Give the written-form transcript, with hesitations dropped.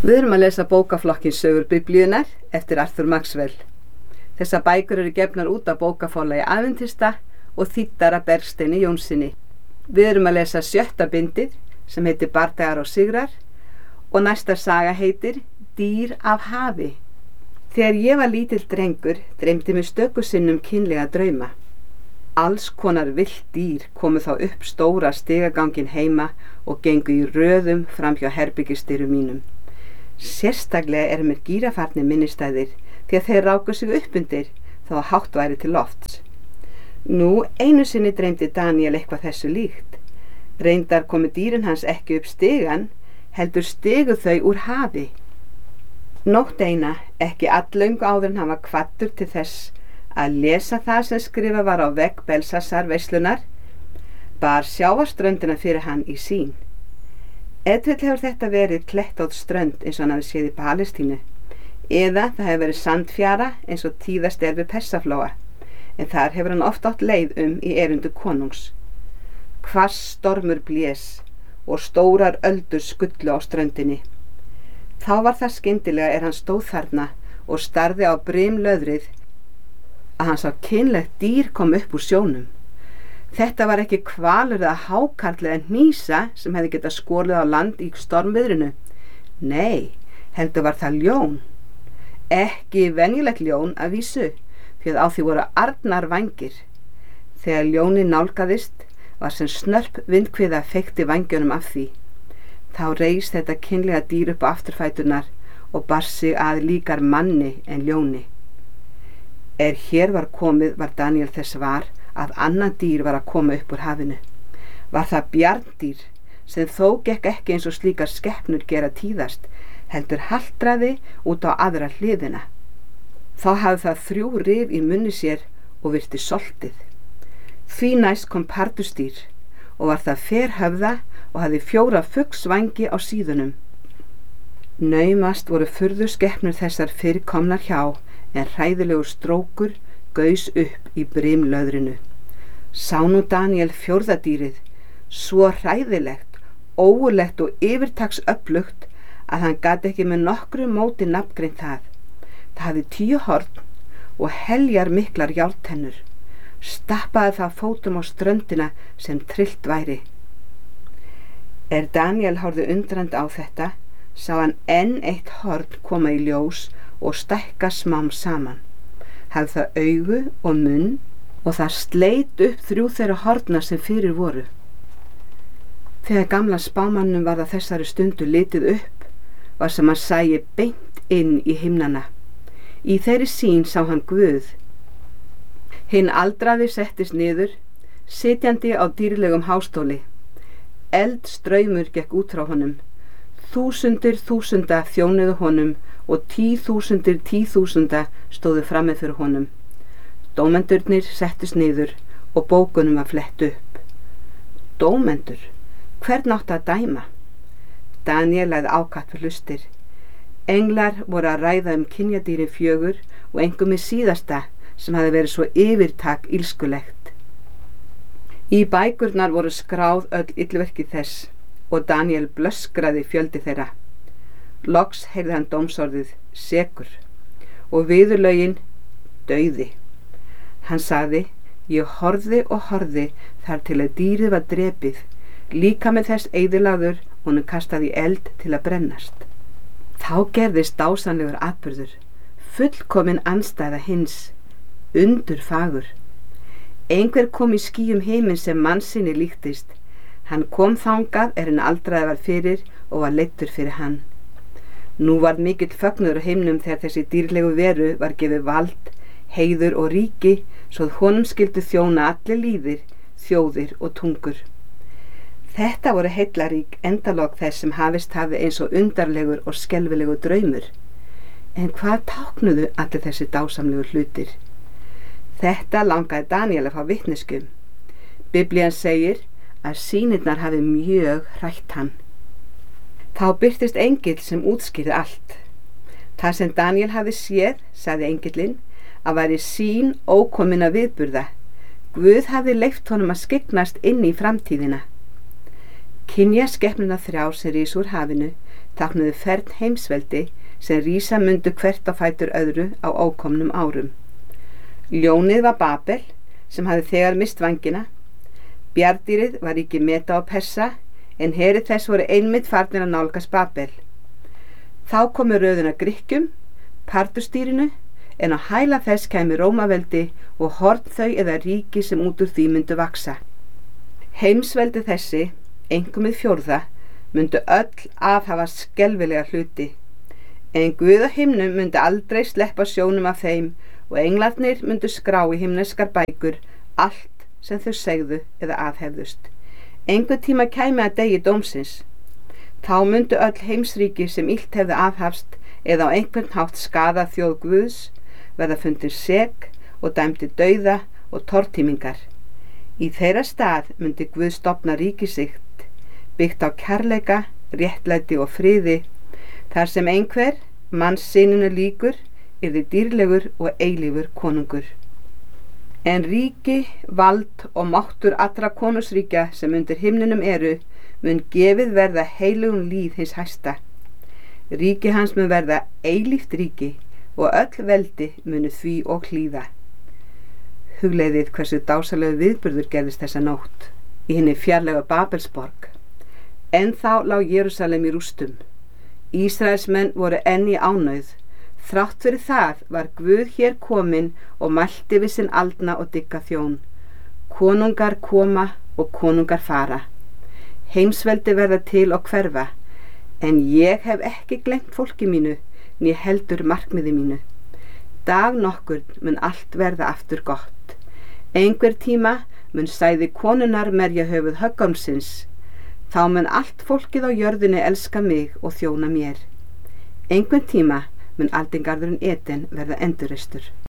Við erum að lesa bókaflokkin Sögur Biblíunnar eftir Arthur Maxwell. Þessar bækur eru gefnar út af bókaforlagi Adventista og þýddar af Bergsteini Jónssyni. Við erum að lesa 7. bindið sem heitir Bardagar og sigrar og næsta saga heitir Dýr af hafi. Þegar ég var lítill drengur dreymdi mig stöku sinnum kynlega drauma. Alls konar villt dýr komu þá upp stóra stigaganginn heima og gengu í röðum framhjá herbergisdyrum mínum. Sérstaklega mér gírafarnir minnistæðir því að þeir ráku sig upp undir þá að hátt væri til lofts. Nú einu sinni dreymdi Daniel eitthvað þessu líkt. Reyndar komu dýrin hans ekki upp stigan, heldur stigu þau úr hafi. Nótt eina, ekki alllöngu áður en hann var kvaddur til þess að lesa það sem skrifað var á vegg Belsasar veislunar, bar sjávarströndina fyrir hann í sýn. Edvill hefur þetta verið klettótt strönd eins og hann hafi séð í Palestínu, eða það hefur verið sandfjara eins og tíðast við Persaflóa, en þar hefur hann oft átt leið í erundu konungs. Hvass stormur blés og stórar öldur skullu á ströndinni. Þá var það skyndilega hann stóð þarna og starði á brimlöðrið að hann sá kynlegt dýr kom upp úr sjónum. Þetta var ekki hvalur eða hákarl eða hnýsa sem hefði getað skolið á land í stormviðrinu. Nei, heldur var það ljón. Ekki venjulegt ljón að vísu, því að á því voru arnar vængir. Þegar ljónið nálgaðist var sem snörp vindkviða feykti vængjunum af því. Þá reis þetta kynlega dýr upp á afturfæturnar og bar sig að líkar manni en ljóni. Hér var komið var Daniel þess var að annað dýr var að koma upp úr hafinu. Var það bjarndýr sem þó gekk ekki eins og slíkar skepnur gera tíðast, heldur haltraði út á aðra hliðina. Þá hafði það 3 rif í munni sér og virti soltið. Því næst kom pardusdýr og var það ferhöfða og hafði 4 fuglsvængi á síðunum. Naumast voru furðu skepnur þessar fyrirkomnar hjá, en hræðilegur strókur gaus upp í brimlöðrinu. Sá nú Daniel 4. dýrið, svo hræðilegt, ógurlegt og yfirtaksöflugt að hann gat ekki með nokkru móti nafngreint það. Það hafði 10 horn og heljar miklar járntennur. Stappaði það fótum á ströndina sem trillt væri. Daniel horfði undrandi á þetta, sá hann enn eitt horn koma í ljós og stækka smám saman. Hafði það augu og munn og það sleit upp 3 þeirra horna sem fyrir voru. Þegar gamla spámannum var það þessari stundu litið upp, var sem hann sæi beint inn í himnana. Í þeirri sýn sá hann Guð. Hinn aldraði settist niður, sitjandi á dýrlegum hástóli. Eldstraumur gekk út frá honum. Þúsundir þúsunda þjónuðu honum og 10.000 10.000 stóðu frammi fyrir honum. Dómendurnir settust niður og bókunum var flett upp. Dómendur, hvern átti að dæma? Daniel lagði ákatt við hlustir. Englar voru að ræða kynjadýrin 4 og einkum síðasta sem hafði verið svo yfirtak illskulegt. Í bækurnar voru skráð öll illverki þess og Daniel blöskraði fjöldi þeirra. Loks heyrði hann dómsorðið sekur og viðurlögin dauði. Hann sagði, ég horfði og horfði þar til að dýrið var drepið, líka með þess eyðilagður honum kastað í eld til að brennast. Þá gerðist dásamlegur atburður, fullkomin andstæða hins, undurfagur. Einhver kom í skýjum heiminn sem mannssyni líktist. Hann kom þangað hinn aldraði var fyrir og var leiddur fyrir hann. Nú var mikill fögnuður á himnum þegar þessi dýrlegu veru var gefið vald, heiður og ríki, svo að honum skyldu þjóna allir líðir, þjóðir og tungur. Þetta voru heillarík endalok þess sem hafist hafði eins og undarlegur og skelfilegur draumur. En hvað táknuðu allir þessi dásamlegu hlutir? Þetta langaði Daniel að fá vitneskju. Biblían segir að sýnirnar hafi mjög hrætt hann. Þá birtist engill sem útskýrði allt. Það sem Daniel hafði séð, sagði engillinn, að væri sýn ókominna viðburða. Guð hafði leyft honum að skyggnast inn í framtíðina. Kynja skepnuna 3 sem rís úr hafinu táknuðu fern heimsveldi sem rísa mundu hvert á fætur öðru á ókomnum árum. Ljónið var Babel sem hafði þegar mist vængina. Bjarndýrið var ríki Meda og Persa en heri þess voru einmitt farnir að nálgast Babel. Þá komu röðin að Grikkjum, Pardustýrinu, en á hæla þess kæmi Rómaveldi og horn þau eða ríki sem út úr því myndu vaksa. Heimsveldi þessi, einkum við 4., myndu öll aðhafa skelfilega hluti, en Guð á himnum myndi aldrei sleppa sjónum af þeim og englarnir myndu skrá í himneskar bækur allt sem þau segðu eða aðhefðust. Einhvern tíma kæmi að degi dómsins. Þá myndu öll heimsríki sem illt hefðu aðhafst eða á einhvern hátt skaða þjóð Guðs verða fundir sek og dæmdi dauða og tortímingar. Í þeirra stað myndi Guð stofna ríki sitt, byggt á kærleika, réttlæti og friði, þar sem einhver, mannssyninu líkur, yrði dýrlegur og eilífur konungur. En ríki, vald og máttur allra konungsríkja sem undir himninum eru, mun gefið verða heilugum líð hins hæsta. Ríki hans mun verða eilíft ríki og öll veldi munu því og hlýða. Hugleiðið hversu dásalegu viðburður gerðist þessa nótt í hinni fjarlægu Babelsborg. Ennþá lá Jerúsalem í rústum. Ísraelsmenn voru enn í ánauð. Þrátt fyrir það var Guð hér kominn og mælti við sinn aldna og digga þjón. Konungar koma og konungar fara. Heimsveldi verða til og hverfa, en ég hef ekki gleymt fólki mínu, né heldur markmiði mínu. Dag nokkurn mun allt verða aftur gott. Einhver tíma mun sæði konunnar merja höfuð höggormsins. Þá mun allt fólkið á jörðinni elska mig og þjóna mér. Einhvern tíma mun aldingarðurinn Eden verða endurreistur.